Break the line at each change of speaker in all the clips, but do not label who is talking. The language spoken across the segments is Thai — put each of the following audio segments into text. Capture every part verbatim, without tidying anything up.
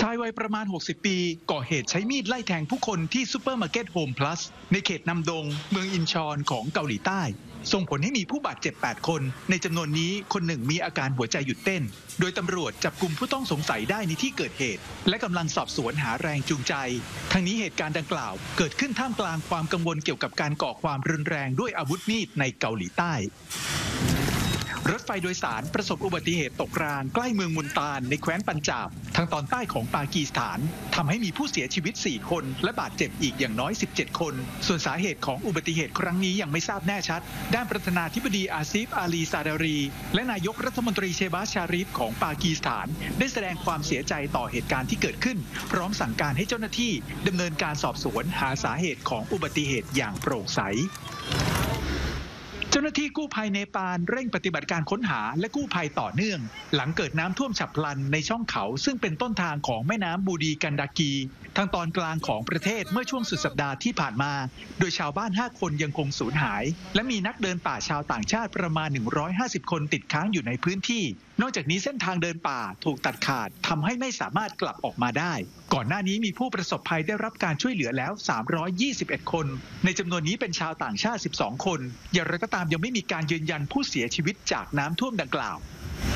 ายวัยประมาณหกสิบปีก่อเหตุใช้มีดไล่แทงผู้คนที่ซูเปอร์มาร์เก็ตโฮมพลัสในเขตนำดงเมืองอินชอนของเกาหลีใต้ส่งผลให้มีผู้บาดเจ็บแปดคนในจำนวนนี้คนหนึ่งมีอาการหัวใจหยุดเต้นโดยตำรวจจับกลุ่มผู้ต้องสงสัยได้ในที่เกิดเหตุและกำลังสอบสวนหาแรงจูงใจทั้งนี้เหตุการณ์ดังกล่าวเกิดขึ้นท่ามกลางความกังวลเกี่ยวกับการก่อความรุนแรงด้วยอาวุธมีดในเกาหลีใต้รถไฟโดยสารประสบอุบัติเหตุตกรางใกล้เมืองมุนตานในแคว้นปัญจาบทางตอนใต้ของปากีสถานทำให้มีผู้เสียชีวิตสี่คนและบาดเจ็บอีกอย่างน้อยสิบเจ็ดคนส่วนสาเหตุของอุบัติเหตุครั้งนี้ยังไม่ทราบแน่ชัดด้านประธานาธิบดีอาซิฟอาลีซาดารีและนายกรัฐมนตรีเชบาชาริฟของปากีสถานได้แสดงความเสียใจต่อเหตุการณ์ที่เกิดขึ้นพร้อมสั่งการให้เจ้าหน้าที่ดำเนินการสอบสวนหาสาเหตุของอุบัติเหตุอย่างโปร่งใสเจ้าหน้าที่กู้ภัยเนปาลเร่งปฏิบัติการค้นหาและกู้ภัยต่อเนื่องหลังเกิดน้ำท่วมฉับพลันในช่องเขาซึ่งเป็นต้นทางของแม่น้ำบูดีกันดากีทางตอนกลางของประเทศเมื่อช่วงสุดสัปดาห์ที่ผ่านมาโดยชาวบ้านห้าคนยังคงสูญหายและมีนักเดินป่าชาวต่างชาติประมาณหนึ่งร้อยห้าสิบคนติดค้างอยู่ในพื้นที่นอกจากนี้เส้นทางเดินป่าถูกตัดขาดทำให้ไม่สามารถกลับออกมาได้ก่อนหน้านี้มีผู้ประสบภัยได้รับการช่วยเหลือแล้วสามร้อยยี่สิบเอ็ดคนในจำนวนนี้เป็นชาวต่างชาติสิบสองคนอย่างไรก็ตามยังไม่มีการยืนยันผู้เสียชีวิตจากน้ำท่วมดังกล่าว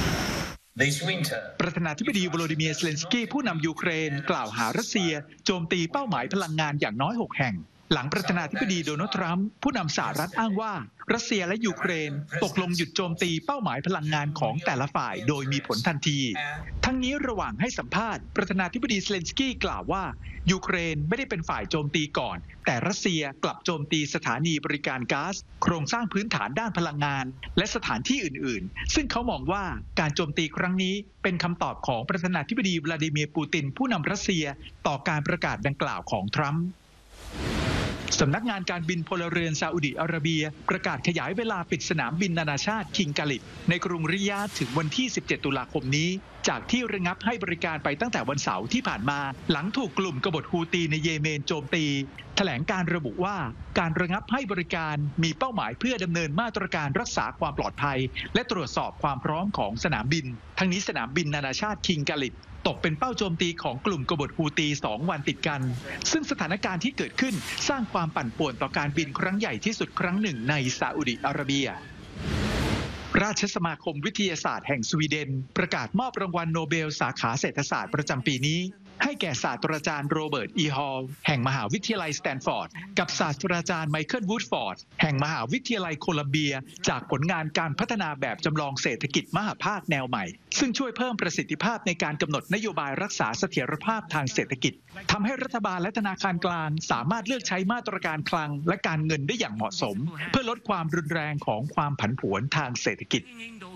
ประธานาธิบดีโวโลดิเมียร์ เซเลนสกี้ผู้นำยูเครนกล่าวหารัสเซียโจมตีเป้าหมายพลังงานอย่างน้อยหกแห่งหลังประธานาธิบดีโดนัลด์ทรัมป์ผู้นำสหรัฐอ้างว่ารัสเซียและยูเครนตกลงหยุดโจมตีเป้าหมายพลังงานของแต่ละฝ่ายโดยมีผลทันทีทั้งนี้ระหว่างให้สัมภาษณ์ประธานาธิบดีเซเลนสกี้กล่าวว่ายูเครนไม่ได้เป็นฝ่ายโจมตีก่อนแต่รัสเซียกลับโจมตีสถานีบริการก๊าซโครงสร้างพื้นฐานด้านพลังงานและสถานที่อื่นๆซึ่งเขามองว่าการโจมตีครั้งนี้เป็นคำตอบของประธานาธิบดีวลาดิเมียร์ปูตินผู้นำรัสเซียต่อการประกาศดังกล่าวของทรัมป์สำนักงานการบินพลเรือนซาอุดิอาระเบียประกาศขยายเวลาปิดสนามบินนานาชาติคิงกาลิดในกรุงริยาดถึงวันที่สิบเจ็ดตุลาคมนี้จากที่ระงับให้บริการไปตั้งแต่วันเสาร์ที่ผ่านมาหลังถูกกลุ่มกบฏฮูตีในเยเมนโจมตีแถลงการระบุว่าการระงับให้บริการมีเป้าหมายเพื่อดำเนินมาตรการรักษาความปลอดภัยและตรวจสอบความพร้อมของสนามบินทั้งนี้สนามบินนานาชาติคิงกาลิดตกเป็นเป้าโจมตีของกลุ่มกบฏฮูตีสองวันติดกันซึ่งสถานการณ์ที่เกิดขึ้นสร้างความปั่นป่วนต่อการบินครั้งใหญ่ที่สุดครั้งหนึ่งในซาอุดิอาระเบียราชสมาคมวิทยาศาสตร์แห่งสวีเดนประกาศมอบรางวัลโนเบลสาขาเศรษฐศาสตร์ประจำปีนี้ให้แก่ศาสตราจารย์โรเบิร์ตอีฮอลแห่งมหาวิทยาลัยสแตนฟอร์ดกับศาสตราจารย์ไมเคิลวูดฟอร์ดแห่งมหาวิทยาลัยโคลัมเบียจากผลงานการพัฒนาแบบจำลองเศรษฐกิจมหภาคแนวใหม่ซึ่งช่วยเพิ่มประสิทธิภาพในการกำหนดนโยบายรักษาเสถียรภาพทางเศรษฐกิจทำให้รัฐบาลและธนาคารกลางสามารถเลือกใช้มาตรการคลังและการเงินได้อย่างเหมาะสมเพื่อลดความรุนแรงของความผันผวนทางเศรษฐกิจ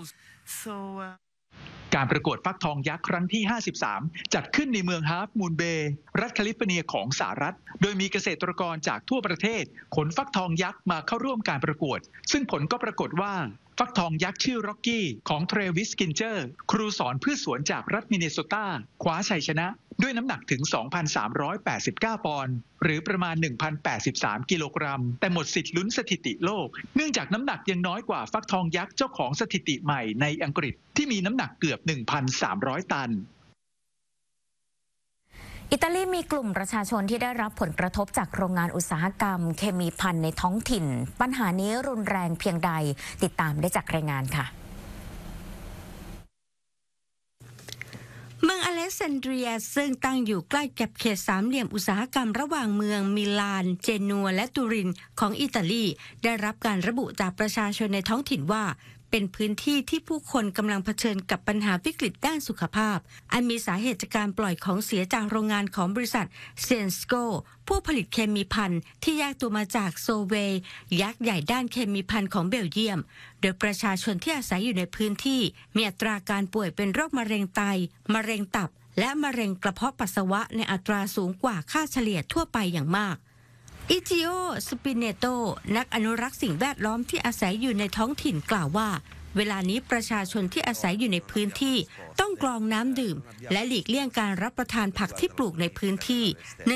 การประกวดฟักทองยักษ์ครั้งที่ห้าสิบสามจัดขึ้นในเมืองฮาล์ฟมูนเบย์รัฐแคลิฟอร์เนียของสหรัฐโดยมีเกษตรกรจากทั่วประเทศขนฟักทองยักษ์มาเข้าร่วมการประกวดซึ่งผลก็ปรากฏว่าฟักทองยักษ์ชื่อร็อกกี้ของเทรวิสกินเจอร์ครูสอนพืชสวนจากรัฐมินนิโซตาคว้าชัยชนะด้วยน้ำหนักถึง สองพันสามร้อยแปดสิบเก้า ปอนด์หรือประมาณ หนึ่งพันแปดสิบสาม กิโลกรัมแต่หมดสิทธิ์ลุ้นสถิติโลกเนื่องจากน้ำหนักยังน้อยกว่าฟักทองยักษ์เจ้าของสถิติใหม่ในอังกฤษที่มีน้ำหนักเกือบ หนึ่งพันสามร้อย ตัน
อิตาลีมีกลุ่มประชาชนที่ได้รับผลกระทบจากโรงงานอุตสาหกรรมเคมีภัณฑ์ในท้องถิ่นปัญหานี้รุนแรงเพียงใดติดตามได้จากรายงานค่ะ
เมืองอเล็กซานเดรียซึ่งตั้งอยู่ใกล้กับเขตสามเหลี่ยมอุตสาหกรรมระหว่างเมืองมิลานเจนัวและตูรินของอิตาลีได้รับการระบุจากประชาชนในท้องถิ่นว่าเป็นพื้นที่ที่ผู้คนกำลังเผชิญกับปัญหาวิกฤตด้านสุขภาพอันมีสาเหตุจากการปล่อยของเสียจากโรงงานของบริษัทเซนสโกผู้ผลิตเคมีภัณฑ์ที่แยกตัวมาจากโซเวย์ยักษ์ใหญ่ด้านเคมีภัณฑ์ของเบลเยียมโดยประชาชนที่อาศัยอยู่ในพื้นที่มีอัตราการป่วยเป็นโรคมะเร็งไตมะเร็งตับและมะเร็งกระเพาะปัสสาวะในอัตราสูงกว่าค่าเฉลี่ยทั่วไปอย่างมากอิจิโอ สปิเนโตนักอนุรักษ์สิ่งแวดล้อมที่อาศัยอยู่ในท้องถิ่นกล่าวว่าเวลานี้ประชาชนที่อาศัยอยู่ในพื้นที่ต้องกรองน้ำดื่มและหลีกเลี่ยงการรับประทานผักที่ปลูกในพื้นที่